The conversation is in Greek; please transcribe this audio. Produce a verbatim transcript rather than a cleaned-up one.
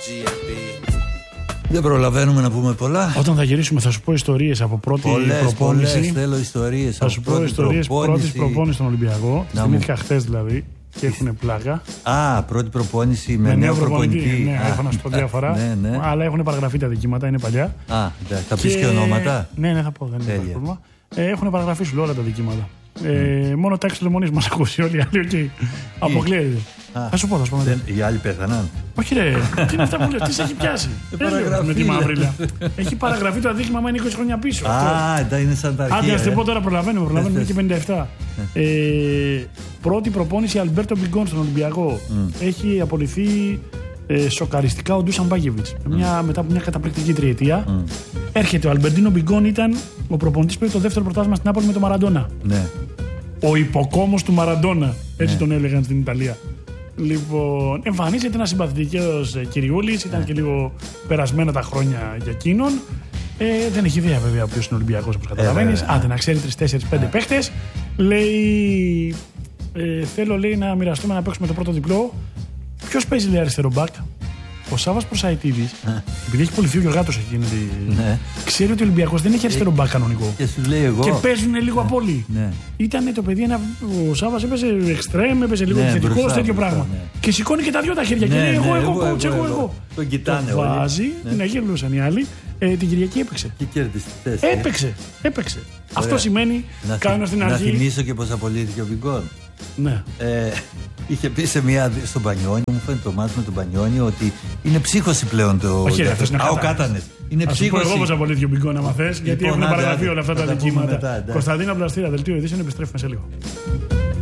Δεν προλαβαίνουμε να πούμε πολλά. Όταν θα γυρίσουμε θα σου πω ιστορίες από πρώτη πολλές, προπόνηση. Πολλές, θέλω ιστορίες. Θα σου πω ιστορίες πρώτης προπόνησης στον Ολυμπιακό. Θυμήθηκα χθες δηλαδή και έχουν πλάκα. Α, πρώτη προπόνηση με, με νέο προπονητή. προπονητή. Ναι, έχω να σου πω διάφορα. Ναι, ναι. Αλλά έχουν παραγραφεί τα δικήματα, είναι παλιά. Α, θα πεις και, και ονόματα. Ναι, ναι, θα πω, δεν είναι πρόβλημα. Ε, έχουν παραγραφεί σου όλα τα δικήματα. Ε, μόνο τάξη λεμονής μας ακούσει όλοι οι άλλοι. Okay. Αποκλείεται. Θα σου πω, θα σου πω μετά. Οι άλλοι πέθαναν. Όχι, ρε. Τι είναι αυτά που λέω, τι σε έχει πιάσει. Με τη μαύριλα. Έχει παραγραφεί το αδίκημα, μα είναι είκοσι χρόνια πίσω. Α, εντάξει, είναι σαν τα αρχαία. Άντε, να σου πω τώρα, προλαβαίνουμε. Προλαβαίνουμε και πενήντα επτά. Πρώτη προπόνηση Αλμπέρτο Μπιγκόν στον Ολυμπιακό. Έχει απολυθεί σοκαριστικά ο Ντούσαν Μπάγεβιτς. Μετά από μια καταπληκτική τριετία. Έρχεται ο Αλμπερτίνο Μπιγκόν, ήταν ο προπονητής που είχε το δεύτερο πρωτάθλημα στην Νάπολη με τον Μαραντόνα. Ο υποκόμος του Μαραντόνα. Έτσι τον έλεγαν στην Ιταλία. Λοιπόν, εμφανίζεται ένα συμπαθητικός κυριούλης, ήταν και λίγο περασμένα τα χρόνια για εκείνον. Ε, δεν έχει ιδέα βέβαια ποιος είναι ο Ολυμπιακός, όπως καταλαβαίνεις. Ε, Άντε να ξέρει τρεις, τέσσερις, πέντε παίχτες. Λέει, ε, θέλω λέει, να μοιραστούμε να παίξουμε το πρώτο διπλό. Ποιος παίζει λέει αριστερό μπακ? Ο Σάββας Προσαϊτίδης, επειδή έχει πολυθεί ο Γιωργάτος εκείνη τη... ναι. ξέρει ότι ο Ολυμπιακός δεν έχει αριστερό μπακ κανονικό. Και, σου λέει εγώ. Και παίζουν λίγο ναι. απ' όλοι. Ναι. Ήτανε το παιδί, ένα... ο Σάββας έπαιζε εξτρέμ, έπαιζε λίγο επιθετικός, ναι, τέτοιο πράγμα. Ναι. Και σηκώνει και τα δυο τα χέρια. Ναι, και λέει: ναι, Εγώ, εγώ, coach, εγώ, εγώ. Τον κοιτάνε το όλοι. Βάζει, ναι. την αγγελούσαν οι άλλοι. Ε, την Κυριακή έπαιξε. Και κέρδισε. Έπαιξε. Έπαιξε. Αυτό σημαίνει, να, κάνω στην αρχή. Να θυμίσω και πώς απολύθηκε ο Μπιγκόν. Ναι. Ε, είχε πει σε μια, στον Πανιόνιο, μου φαίνεται το μάτι με τον Πανιόνιο, ότι είναι ψύχωση πλέον το. Όχι, αυτό είναι ο Κάτανες. Είναι ψύχωση. Εγώ πώς απολύθηκε ο Μπιγκόν, άμα θες, γιατί έχουν παραγραφεί όλα αυτά τα δικήματα. Κωνσταντίνα Πλαστήρα, δελτίο ειδήσεων, επιστρέφουμε σε λίγο.